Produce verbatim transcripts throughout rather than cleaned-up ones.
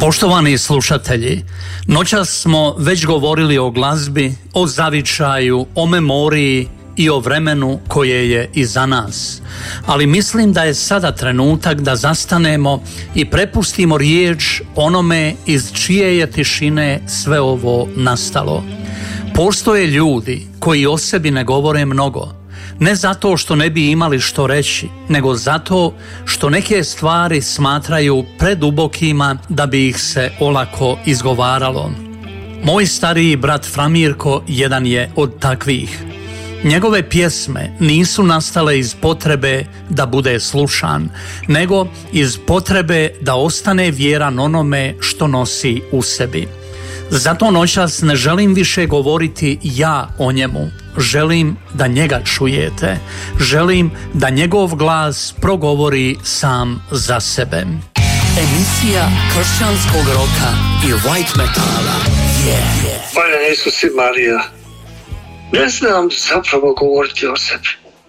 Poštovani slušatelji, noćas smo već govorili o glazbi, o zavičaju, o memoriji i o vremenu koje je iza nas. Ali mislim da je sada trenutak da zastanemo i prepustimo riječ onome iz čije je tišine sve ovo nastalo. Postoje ljudi koji o sebi ne govore mnogo. Ne zato što ne bi imali što reći, nego zato što neke stvari smatraju predubokima da bi ih se olako izgovaralo. Moj stariji brat Framirko jedan je od takvih. Njegove pjesme nisu nastale iz potrebe da bude slušan, nego iz potrebe da ostane vjeran onome što nosi u sebi. Zato noćas ne želim više govoriti ja o njemu. Želim da njega čujete. Želim da njegov glas progovori sam za sebe. Emisija kršćanskog roka i white metala. Yeah, yeah. Hvala Isus i Marija. Ne znam zapravo govoriti o sebi.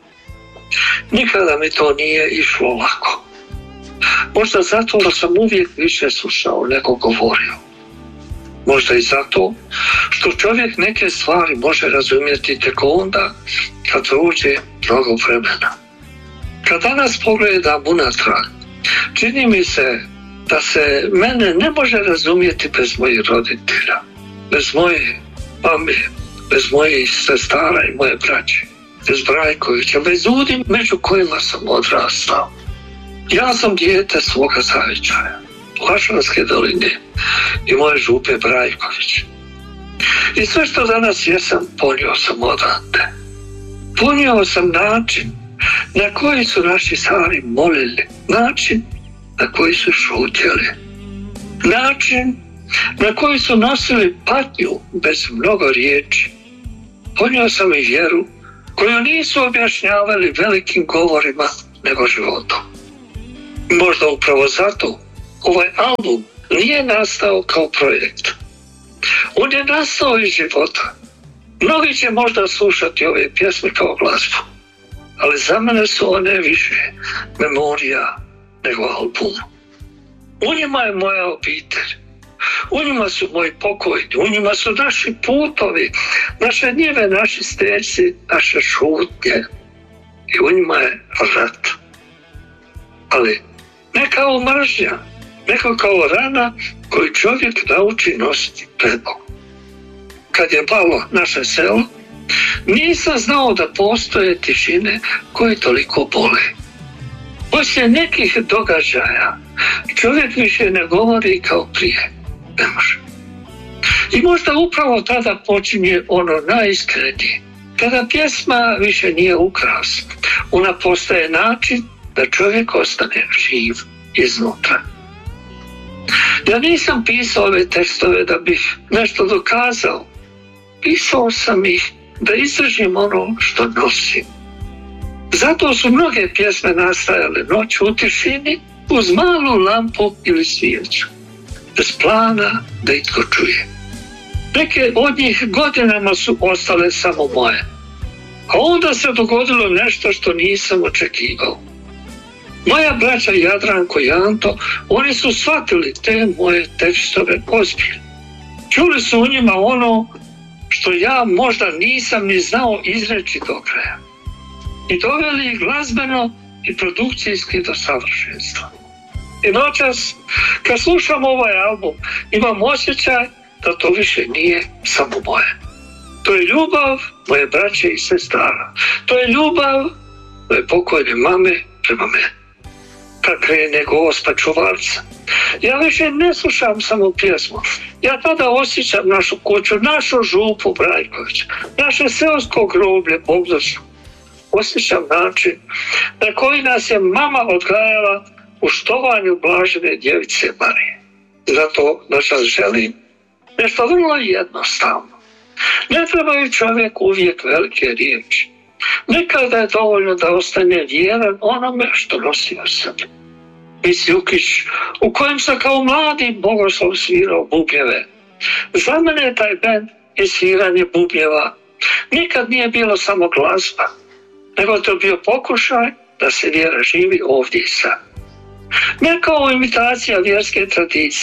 Nikada mi to nije išlo lako. Možda zato da sam uvijek više slušao nego govorio. Možda i zato što čovjek neke stvari može razumjeti tek onda kad prođe mnogo vremena. Kad danas pogledam unatrag, čini mi se da se mene ne može razumjeti bez mojih roditelja, bez moje mame, bez mojih sestara i moje braće, bez Brajkovića, bez ljudi među kojima sam odrastao. Ja sam dijete svoga zavičaja, Lašvanske doline i moje župe Brajković. I sve što danas jesam, ponio sam odande. Ponio sam način na koji su naši stari molili, način na koji su šutjeli, način na koji su nosili patnju bez mnogo riječi. Ponio sam i vjeru koju nisu objašnjavali velikim govorima nego životom. Možda upravo zato ovaj album nije nastao kao projekt. On je nastao iz života. Mnogi će možda slušati ove pjesme kao glazbu, ali za mene su one više memorija nego album. U njima je moja obitelj. U njima su moji pokojni, u njima su naši putovi, naše njive, naši steci, naše šutnje. I u njima je rat. Ali ne kao mržnja, nego kao rana koju čovjek nauči nositi pred Bogom. Kad je palo naše selo, nisam znao da postoje tišine koje toliko bole. Poslije nekih događaja čovjek više ne govori kao prije. Ne može. I možda upravo tada počinje ono najiskrenije. Kada pjesma više nije ukras, ona postaje način da čovjek ostane živ iznutra. Ja nisam pisao ove tekstove da bih nešto dokazao. Pisao sam ih da izdržim ono što nosim. Zato su mnoge pjesme nastajale noću u tišini uz malu lampu ili svijeću, bez plana da itko čuje. Neke od njih godinama su ostale samo moje. A onda se dogodilo nešto što nisam očekivao. Moja braća Jadranko i Anto, oni su shvatili te moje tekstove ozbiljno. Čuli su u njima ono što ja možda nisam ni znao izreći do kraja. I doveli ih glazbeno i produkcijski do savršenstva. I noćas, kad slušam ovaj album, imam osjećaj da to više nije samo moje. To je ljubav moje braće i sestara. To je ljubav moje pokojne mame prema meni. Kad krene Gospa čuvarca, ja više ne slušam samo pjesmu. Ja tada osjećam našu kuću, našu župu Brajkovića, naše seosko groblje Bogdašu. Osjećam način na koji nas je mama odgajala u štovanju blažene djevice Marije. Zato noćas želim nešto vrlo jednostavno. Ne trebaju čovjek uvijek velike riječi. Nekada je dovoljno da ostane vjeran onome što nosi u sebi. Mis Jukić, u kojem sam kao mladi bogoslov svirao bubnjeve. Za mene je taj bend i sviranje bubnjeva nikad nije bilo samo glazba, nego to bio pokušaj da se vjera živi ovdje i sad. Ne kao imitacija vjerske tradicije,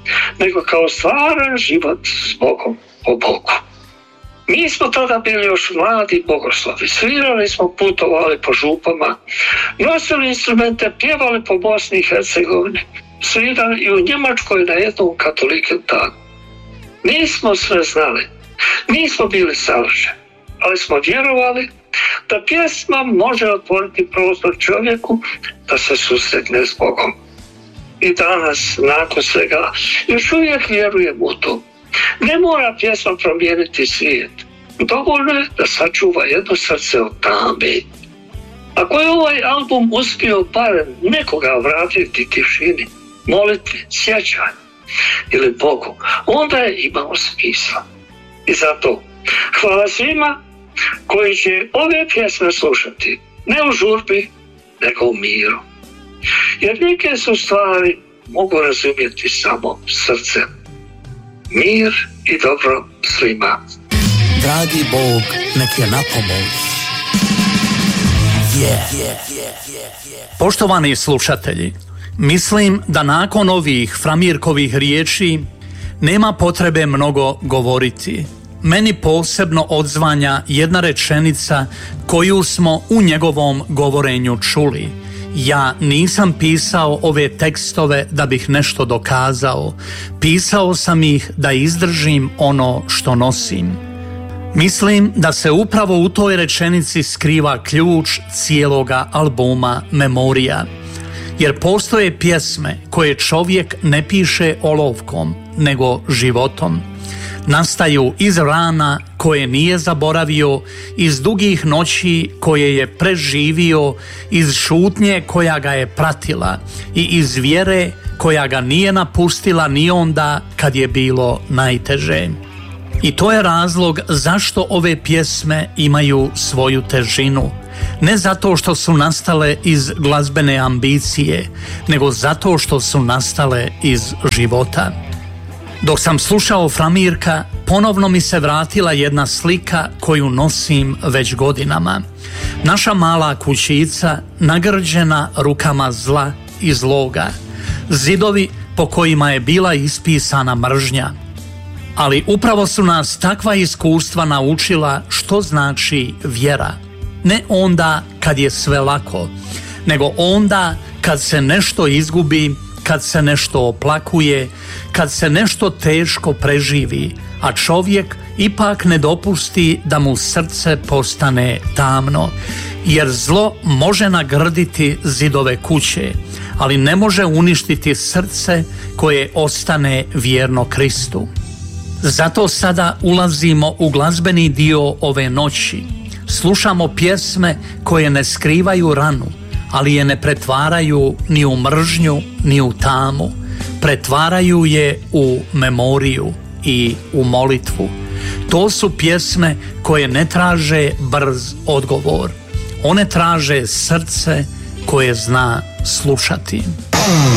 nego kao stvaran život s Bogom o Bogu. Mi smo tada bili još mladi bogoslovi, svirali smo, putovali po župama, nosili instrumente, pjevali po Bosni i Hercegovini, svirali i u Njemačkoj na jednom katoličkom danu. Nismo sve znali, nismo bili savršeni, ali smo vjerovali da pjesma može otvoriti prostor čovjeku da se susretne s Bogom. I danas, nakon svega, još uvijek vjerujem u to. Ne mora pjesma promijeniti svijet. Dovoljno je da sačuva jedno srce od tame. Ako je ovaj album uspio barem nekoga vratiti tišini, molitvi, sjećanju ili Bogu, onda je imao smisla. I zato hvala svima koji će ove pjesme slušati, ne u žurbi, nego u miru. Jer neke su stvari mogu razumjeti samo srcem. Mir i dobro svima. Dragi Bog nek je na pomoć. Yeah. Yeah, yeah, yeah. Poštovani slušatelji, mislim da nakon ovih Framirkovih riječi nema potrebe mnogo govoriti. Meni posebno odzvanja jedna rečenica koju smo u njegovom govorenju čuli. Ja nisam pisao ove tekstove da bih nešto dokazao. Pisao sam ih da izdržim ono što nosim. Mislim da se upravo u toj rečenici skriva ključ cijeloga albuma Memorija. Jer postoje pjesme koje čovjek ne piše olovkom, nego životom. Nastaju iz rana koje nije zaboravio, iz dugih noći koje je preživio, iz šutnje koja ga je pratila i iz vjere koja ga nije napustila ni onda kad je bilo najteže. I to je razlog zašto ove pjesme imaju svoju težinu. Ne zato što su nastale iz glazbene ambicije, nego zato što su nastale iz života. Dok sam slušao Framirka, ponovno mi se vratila jedna slika koju nosim već godinama. Naša mala kućica nagrđena rukama zla i zloga. Zidovi po kojima je bila ispisana mržnja. Ali upravo su nas takva iskustva naučila što znači vjera. Ne onda kad je sve lako, nego onda kad se nešto izgubi, kad se nešto oplakuje, kad se nešto teško preživi, a čovjek ipak ne dopusti da mu srce postane tamno. Jer zlo može nagrditi zidove kuće, ali ne može uništiti srce koje ostane vjerno Kristu. Zato sada ulazimo u glazbeni dio ove noći. Slušamo pjesme koje ne skrivaju ranu, ali je ne pretvaraju ni u mržnju, ni u tamu. Pretvaraju je u memoriju i u molitvu. To su pjesme koje ne traže brz odgovor. One traže srce koje zna slušati.